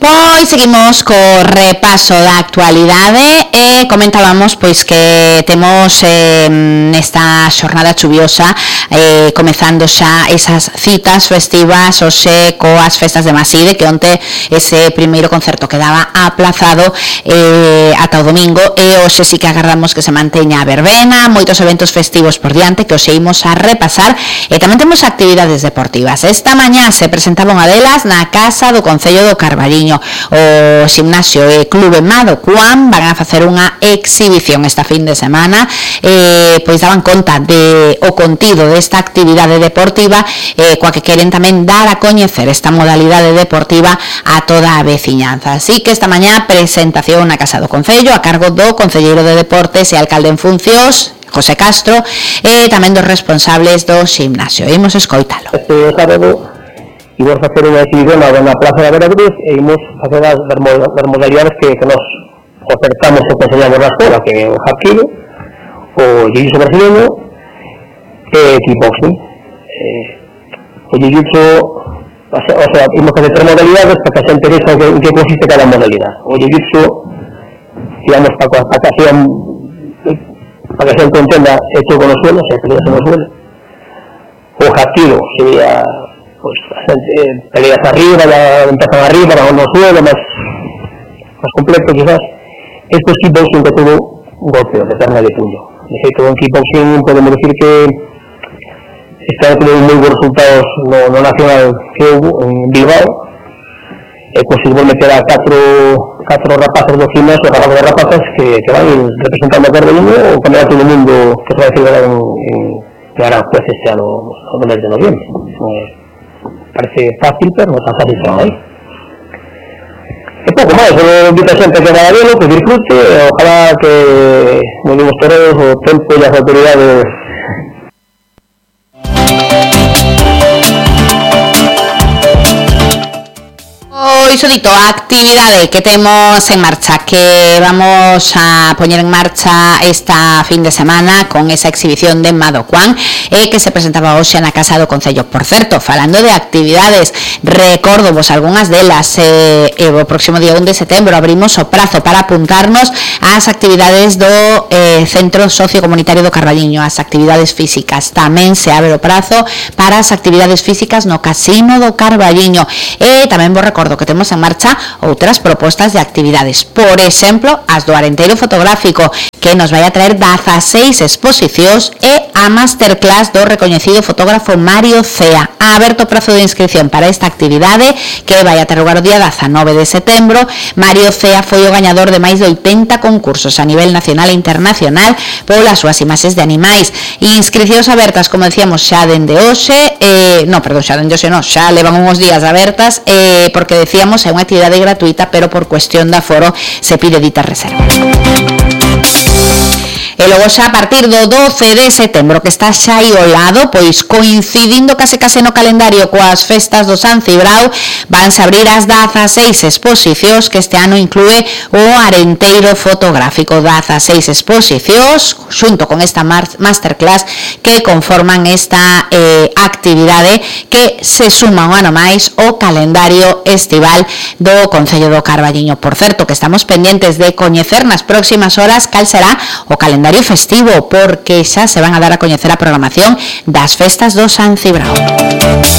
Pois seguimos co repaso da actualidade e comentábamos pois que temos nesta xornada chuviosa comezando xa esas citas festivas hoxe coas festas de Maside, que onte ese primeiro concerto quedaba aplazado ata o domingo, e hoxe sí que agardamos que se manteña a verbena, moitos eventos festivos por diante que hoxe imos a repasar, e tamén temos actividades deportivas. Esta mañá se presentaba unha delas na Casa do Concello do Carballiño. O Gimnasio e Clube Mado Cuan van a facer unha exhibición esta fin de semana, pois daban conta de o contido desta actividade deportiva, coa que queren tamén dar a coñecer esta modalidade deportiva a toda a veciñanza. Así que esta mañá presentación na Casa do Concello a cargo do concelleiro de Deportes e alcalde en funcións, José Castro, e tamén dos responsables do gimnasio. Imos escoitalo. Este sábado imos facer unha exhibición na Plaza da Veracruz e imos facer as modalidades que nos ofertamos e enseñamos na escola, que é o hapkido, o jiu-jitsu brasileño e kickboxing. O jiu-jitsu, o sea, imos facer tres modalidades para que a xente vexa en que consiste cada modalidade. O jiu-jitsu, digamos, para que a xente entenda, é choco no suelo, se peleas no suelo. O hapkido sería pues peleas arriba, empezan arriba, van no suelo, más completo quizás. Esto es kickboxing, que todo un golpe de perna de puño. De hecho, en kickboxing podemos decir que está teniendo muy buenos resultados no nacional que hubo en Bilbao. Conseguimos meter a cuatro rapaces do gimnasio, rapazas de rapazas que van representando a Carballiño o campeonato do mundo que se va a celebrar en Aranjuez este ano no mes de noviembre. Parece fácil, pero non tan fácil como aí. E pouco máis, eu invito a xente que vaya velo, que disfrute, ojalá que nos dimos toreros o tempo e as autoridades. Iso dito, a actividade que temos en marcha, que vamos a poñer en marcha esta fin de semana con esa exhibición de Mado Cuan, que se presentaba hoxe na Casa do Concello. Por certo, falando de actividades, recordo vos algunhas delas. O próximo día 1 de setembro abrimos o prazo para apuntarnos ás actividades do Centro Sociocomunitario do Carballiño, as actividades físicas. Tamén se abre o prazo para as actividades físicas no Casino do Carballiño. E tamén vos recordo que temos en marcha outras propostas de actividades, por exemplo, as do Arenteiro Fotográfico, que nos vai a traer 16 exposicións e a masterclass do recoñecido fotógrafo Mario Cea. Ha aberto o prazo de inscripción para esta actividade, que vai a ter lugar o día 19 de setembro. Mario Cea foi o gañador de máis de 80 concursos a nivel nacional e internacional polas súas imaxes de animais. Inscricións abertas, como decíamos, xa dende hoxe, xa levan uns días abertas, porque decíamos é unha actividade gratuita, pero por cuestión de aforo se pide dita reserva. E logo xa a partir do 12 de setembro, que está xa aí ao lado, pois coincidindo case no calendario coas festas do San Cibrao, vanse abrir as 16 exposicións que este ano inclúe o Arenteiro Fotográfico. 16 exposicións xunto con esta masterclass que conforman esta actividade que se suma un ano máis ao calendario estival do Concello do Carballiño. Por certo, que estamos pendientes de coñecer nas próximas horas cal será o calendario festivo, porque xa se van a dar a coñecer a programación das festas do San Cibrao.